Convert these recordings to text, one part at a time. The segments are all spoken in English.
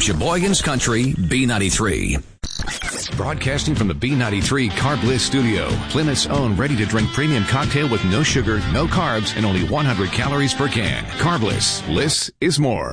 Sheboygan's Country, B93. Broadcasting from the B93 Carb Bliss studio, Plymouth's own ready-to-drink premium cocktail with no sugar, no carbs, and only 100 calories per can. Carb Bliss. Bliss is more.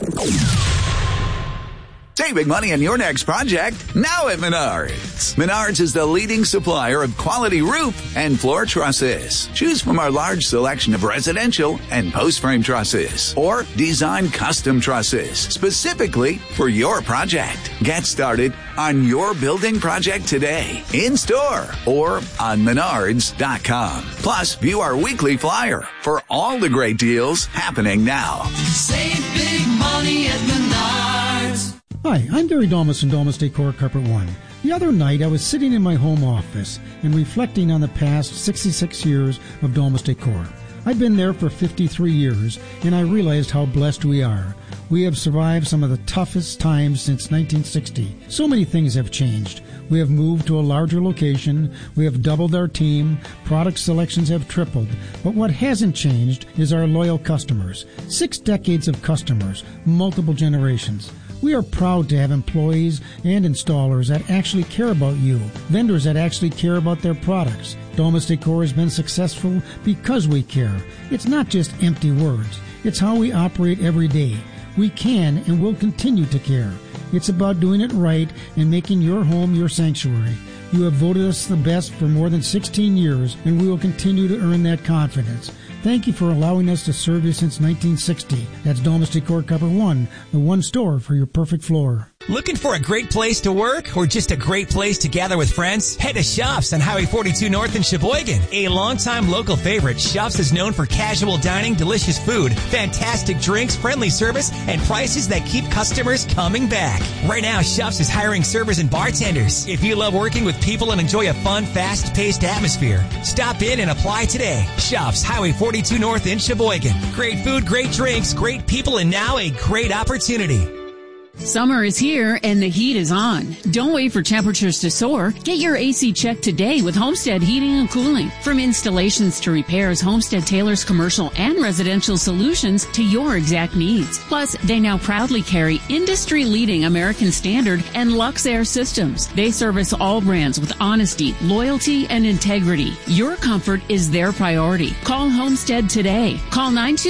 Saving money on your next project now at Menards. Menards is the leading supplier of quality roof and floor trusses. Choose from our large selection of residential and post-frame trusses or design custom trusses specifically for your project. Get started on your building project today, in-store or on Menards.com. Plus, view our weekly flyer for all the great deals happening now. Save big money at Menards. Hi, I'm Gary Domus from Domus Decor Carpet One. The other night, I was sitting in my home office and reflecting on the past 66 years of Domus Decor. I've been there for 53 years, and I realized how blessed we are. We have survived some of the toughest times since 1960. So many things have changed. We have moved to a larger location. We have doubled our team. Product selections have tripled. But what hasn't changed is our loyal customers. 6 decades of customers, multiple generations. We are proud to have employees and installers that actually care about you, vendors that actually care about their products. Domus Decor has been successful because we care. It's not just empty words. It's how we operate every day. We can and will continue to care. It's about doing it right and making your home your sanctuary. You have voted us the best for more than 16 years, and we will continue to earn that confidence. Thank you for allowing us to serve you since 1960. That's Domus Decor Carpet One, the one store for your perfect floor. Looking for a great place to work or just a great place to gather with friends? Head to Shops on Highway 42 North in Sheboygan. A longtime local favorite, Shops is known for casual dining, delicious food, fantastic drinks, friendly service, and prices that keep customers coming back. Right now, Shops is hiring servers and bartenders. If you love working with people and enjoy a fun, fast-paced atmosphere, stop in and apply today. Shops, Highway 42 North in Sheboygan. Great food, great drinks, great people, and now a great opportunity. Summer is here and the heat is on. Don't wait for temperatures to soar. Get your AC checked today with Homestead Heating and Cooling. From installations to repairs, Homestead tailors commercial and residential solutions to your exact needs. Plus, they now proudly carry industry-leading American Standard and Luxair systems. They service all brands with honesty, loyalty, and integrity. Your comfort is their priority. Call Homestead today. Call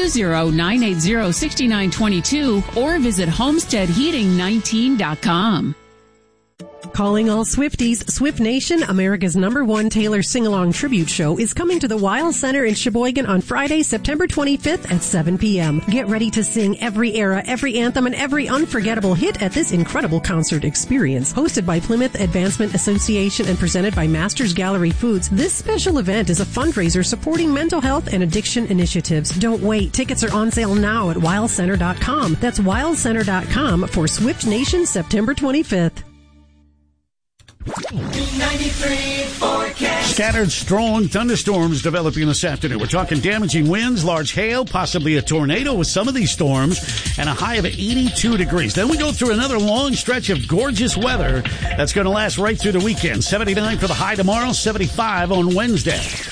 920-980-6922 or visit homesteadheating19.com. Calling all Swifties, Swift Nation, America's #1 Taylor Sing-Along Tribute Show is coming to the Wild Center in Sheboygan on Friday, September 25th at 7 p.m. Get ready to sing every era, every anthem, and every unforgettable hit at this incredible concert experience. Hosted by Plymouth Advancement Association and presented by Masters Gallery Foods, this special event is a fundraiser supporting mental health and addiction initiatives. Don't wait. Tickets are on sale now at wildcenter.com. That's wildcenter.com for Swift Nation, September 25th. 93 forecast. Scattered strong thunderstorms developing this afternoon. We're talking damaging winds, large hail, possibly a tornado with some of these storms, and a high of 82 degrees. Then we go through another long stretch of gorgeous weather that's going to last right through the weekend. 79 for the high tomorrow, 75 on Wednesday.